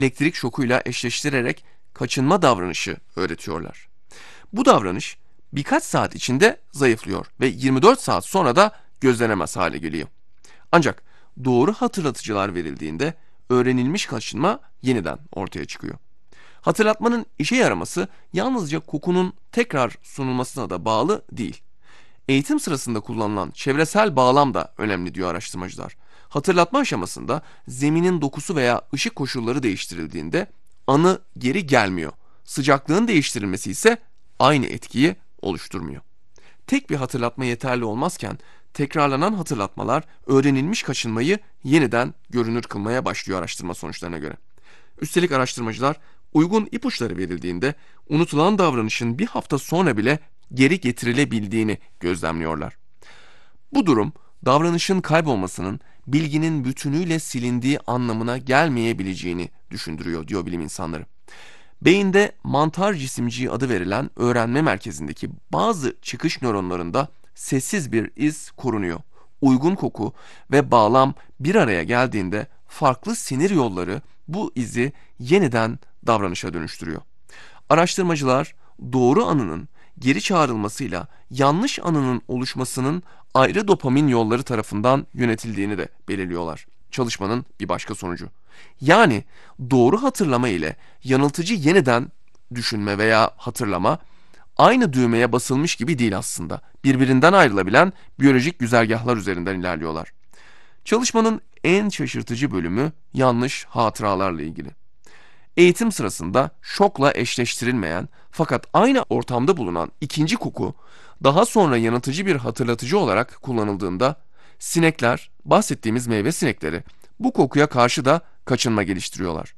elektrik şokuyla eşleştirerek kaçınma davranışı öğretiyorlar. Bu davranış birkaç saat içinde zayıflıyor ve 24 saat sonra da gözlenemez hale geliyor. Ancak doğru hatırlatıcılar verildiğinde öğrenilmiş kaçınma yeniden ortaya çıkıyor. Hatırlatmanın işe yaraması yalnızca kokunun tekrar sunulmasına da bağlı değil. Eğitim sırasında kullanılan çevresel bağlam da önemli diyor araştırmacılar. Hatırlatma aşamasında zeminin dokusu veya ışık koşulları değiştirildiğinde anı geri gelmiyor. Sıcaklığın değiştirilmesi ise aynı etkiyi oluşturmuyor. Tek bir hatırlatma yeterli olmazken tekrarlanan hatırlatmalar öğrenilmiş kaçınmayı yeniden görünür kılmaya başlıyor araştırma sonuçlarına göre. Üstelik araştırmacılar uygun ipuçları verildiğinde unutulan davranışın bir hafta sonra bile geri getirilebildiğini gözlemliyorlar. Bu durum davranışın kaybolmasının bilginin bütünüyle silindiği anlamına gelmeyebileceğini düşündürüyor diyor bilim insanları. Beyinde mantar cisimciği adı verilen öğrenme merkezindeki bazı çıkış nöronlarında sessiz bir iz korunuyor. Uygun koku ve bağlam bir araya geldiğinde farklı sinir yolları bu izi yeniden davranışa dönüştürüyor. Araştırmacılar doğru anının geri çağrılmasıyla yanlış anının oluşmasının ayrı dopamin yolları tarafından yönetildiğini de belirliyorlar. Çalışmanın bir başka sonucu. Yani doğru hatırlama ile yanıltıcı yeniden düşünme veya hatırlama aynı düğmeye basılmış gibi değil aslında. Birbirinden ayrılabilen biyolojik güzergahlar üzerinden ilerliyorlar. Çalışmanın en şaşırtıcı bölümü yanlış hatıralarla ilgili. Eğitim sırasında şokla eşleştirilmeyen fakat aynı ortamda bulunan ikinci koku daha sonra yanıltıcı bir hatırlatıcı olarak kullanıldığında sinekler, bahsettiğimiz meyve sinekleri bu kokuya karşı da kaçınma geliştiriyorlar.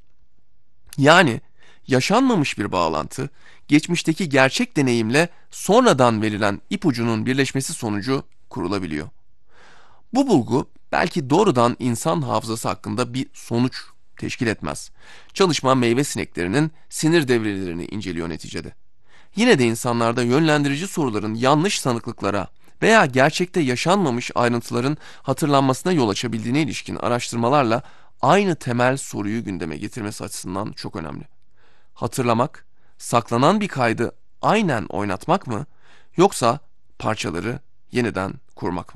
Yani yaşanmamış bir bağlantı, geçmişteki gerçek deneyimle sonradan verilen ipucunun birleşmesi sonucu kurulabiliyor. Bu bulgu belki doğrudan insan hafızası hakkında bir sonuç teşkil etmez. Çalışma meyve sineklerinin sinir devrelerini inceliyor neticede. Yine de insanlarda yönlendirici soruların yanlış sanıklıklara veya gerçekte yaşanmamış ayrıntıların hatırlanmasına yol açabildiğine ilişkin araştırmalarla aynı temel soruyu gündeme getirmesi açısından çok önemli. Hatırlamak, saklanan bir kaydı aynen oynatmak mı, yoksa parçaları yeniden kurmak mı?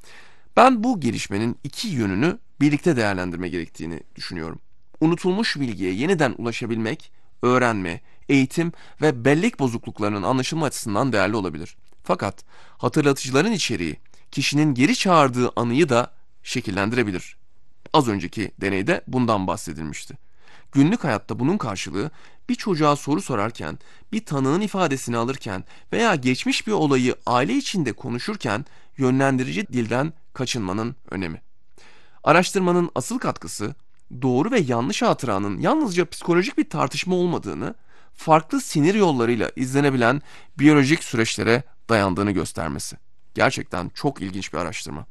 Ben bu gelişmenin iki yönünü birlikte değerlendirme gerektiğini düşünüyorum. Unutulmuş bilgiye yeniden ulaşabilmek, öğrenme, eğitim ve bellek bozukluklarının anlaşılma açısından değerli olabilir. Fakat hatırlatıcıların içeriği kişinin geri çağırdığı anıyı da şekillendirebilir. Az önceki deneyde bundan bahsedilmişti. Günlük hayatta bunun karşılığı bir çocuğa soru sorarken, bir tanığın ifadesini alırken veya geçmiş bir olayı aile içinde konuşurken yönlendirici dilden kaçınmanın önemi. Araştırmanın asıl katkısı doğru ve yanlış hatıranın yalnızca psikolojik bir tartışma olmadığını, farklı sinir yollarıyla izlenebilen biyolojik süreçlere dayandığını göstermesi. Gerçekten çok ilginç bir araştırma.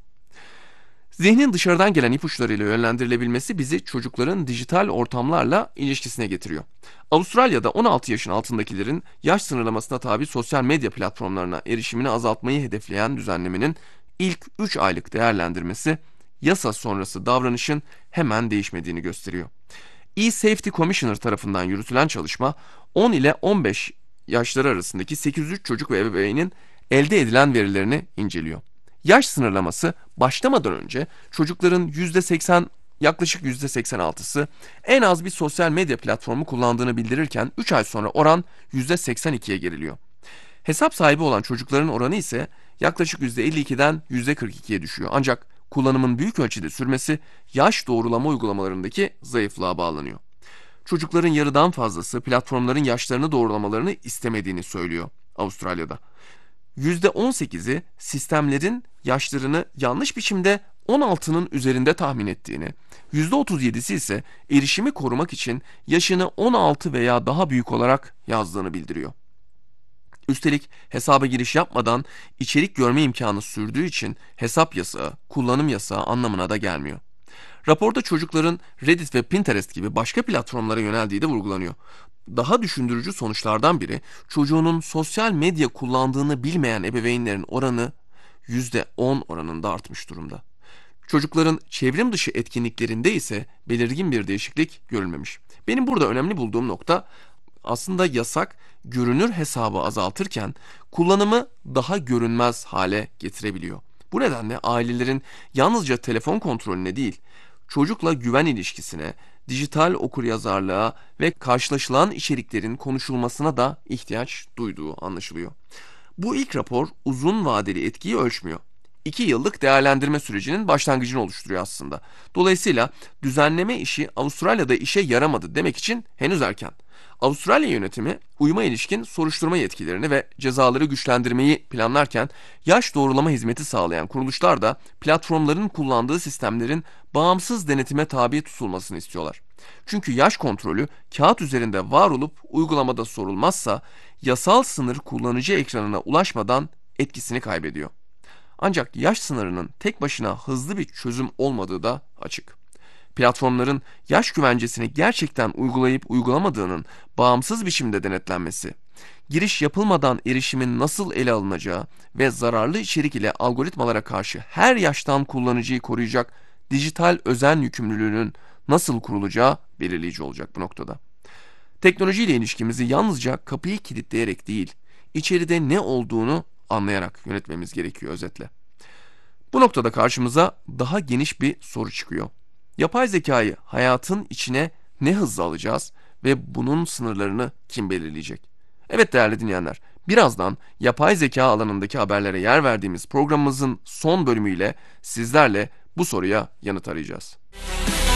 Zihnin dışarıdan gelen ipuçlarıyla yönlendirilebilmesi bizi çocukların dijital ortamlarla ilişkisine getiriyor. Avustralya'da 16 yaşın altındakilerin yaş sınırlamasına tabi sosyal medya platformlarına erişimini azaltmayı hedefleyen düzenlemenin ilk 3 aylık değerlendirmesi yasa sonrası davranışın hemen değişmediğini gösteriyor. E-Safety Commissioner tarafından yürütülen çalışma 10 ile 15 yaşları arasındaki 803 çocuk ve ebeveynin elde edilen verilerini inceliyor. Yaş sınırlaması başlamadan önce çocukların yaklaşık %86'sı en az bir sosyal medya platformu kullandığını bildirirken 3 ay sonra oran %82'ye geriliyor. Hesap sahibi olan çocukların oranı ise yaklaşık %52'den %42'ye düşüyor. Ancak kullanımın büyük ölçüde sürmesi yaş doğrulama uygulamalarındaki zayıflığa bağlanıyor. Çocukların yarıdan fazlası platformların yaşlarını doğrulamalarını istemediğini söylüyor Avustralya'da. %18'i sistemlerin yaşlarını yanlış biçimde 16'nın üzerinde tahmin ettiğini, %37'si ise erişimi korumak için yaşını 16 veya daha büyük olarak yazdığını bildiriyor. Üstelik hesaba giriş yapmadan içerik görme imkanı sürdüğü için hesap yasağı, kullanım yasağı anlamına da gelmiyor. Raporda çocukların Reddit ve Pinterest gibi başka platformlara yöneldiği de vurgulanıyor. Daha düşündürücü sonuçlardan biri, çocuğunun sosyal medya kullandığını bilmeyen ebeveynlerin oranı %10 oranında artmış durumda. Çocukların çevrim dışı etkinliklerinde ise belirgin bir değişiklik görülmemiş. Benim burada önemli bulduğum nokta aslında yasak görünür hesabı azaltırken kullanımı daha görünmez hale getirebiliyor. Bu nedenle ailelerin yalnızca telefon kontrolüne değil, çocukla güven ilişkisine, dijital okuryazarlığa ve karşılaşılan içeriklerin konuşulmasına da ihtiyaç duyduğu anlaşılıyor. Bu ilk rapor uzun vadeli etkiyi ölçmüyor. 2 yıllık değerlendirme sürecinin başlangıcını oluşturuyor aslında. Dolayısıyla düzenleme işi Avustralya'da işe yaramadı demek için henüz erken. Avustralya yönetimi uyuma ilişkin soruşturma yetkilerini ve cezaları güçlendirmeyi planlarken yaş doğrulama hizmeti sağlayan kuruluşlar da platformların kullandığı sistemlerin bağımsız denetime tabi tutulmasını istiyorlar. Çünkü yaş kontrolü kağıt üzerinde var olup uygulamada sorulmazsa yasal sınır kullanıcı ekranına ulaşmadan etkisini kaybediyor. Ancak yaş sınırının tek başına hızlı bir çözüm olmadığı da açık. Platformların yaş güvencesini gerçekten uygulayıp uygulamadığının bağımsız biçimde denetlenmesi, giriş yapılmadan erişimin nasıl ele alınacağı ve zararlı içerik ile algoritmalara karşı her yaştan kullanıcıyı koruyacak dijital özen yükümlülüğünün nasıl kurulacağı belirleyici olacak bu noktada. Teknolojiyle ilişkimizi yalnızca kapıyı kilitleyerek değil, içeride ne olduğunu anlayarak yönetmemiz gerekiyor özetle. Bu noktada karşımıza daha geniş bir soru çıkıyor. Yapay zekayı hayatın içine ne hızla alacağız ve bunun sınırlarını kim belirleyecek? Evet değerli dinleyenler, birazdan yapay zeka alanındaki haberlere yer verdiğimiz programımızın son bölümüyle sizlerle bu soruya yanıt arayacağız.